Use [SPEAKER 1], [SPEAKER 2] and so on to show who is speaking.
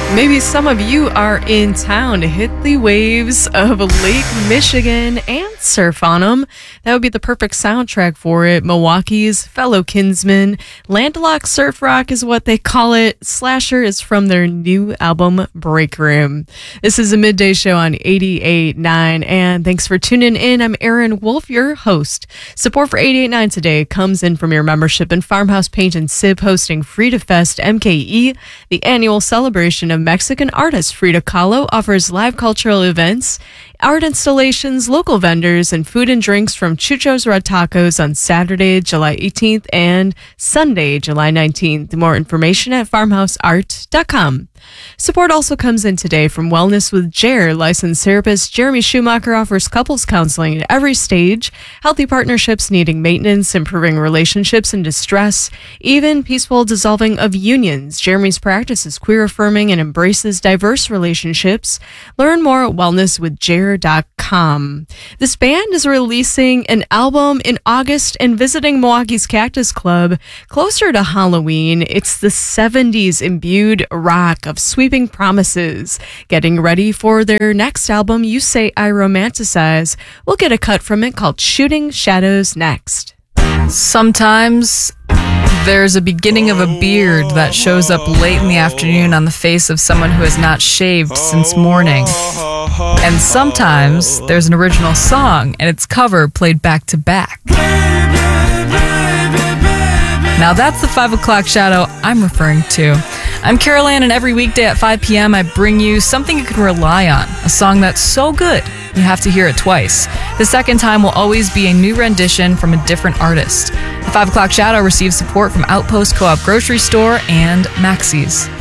[SPEAKER 1] Maybe some of you are in town to hit the waves of Lake Michigan and surf on them. That would be the perfect soundtrack for it. Milwaukee's fellow kinsman, Landlocked Surf Rock is what they call it. Slasher is from their new album, Break Room. This is a midday show on 88.9, and thanks for tuning in. I'm Erin Wolf, your host. Support for 88.9 today comes in from your membership in Farmhouse Paint and Sib hosting Frida Fest MKE, the annual celebration of Mexican artist. Frida Kahlo offers live cultural events, art installations, local vendors, and food and drinks from Chucho's Red Tacos on Saturday, July 18th and Sunday, July 19th. More information at farmhouseart.com. Support also comes in today from Wellness with Jer. Licensed therapist Jeremy Schumacher offers couples counseling at every stage, healthy partnerships needing maintenance, improving relationships in distress, even peaceful dissolving of unions. Jeremy's practice is queer affirming and embraces diverse relationships. Learn more at wellnesswithjer.com. This band is releasing an album in August and visiting Milwaukee's Cactus Club closer to Halloween. It's the 70s imbued rock of sweeping promises. Getting ready for their next album, You Say I Romanticize. We'll get a cut from it called Shooting Shadows next.
[SPEAKER 2] Sometimes there's a beginning of a beard that shows up late in the afternoon on the face of someone who has not shaved since morning. And sometimes there's an original song and its cover played back to back. Now that's the 5 o'clock shadow I'm referring to. I'm Carol Ann, and every weekday at 5 p.m. I bring you something you can rely on, a song that's so good you have to hear it twice. The second time will always be a new rendition from a different artist. The 5 o'clock shadow receives support from Outpost Co-op Grocery Store and Maxey's.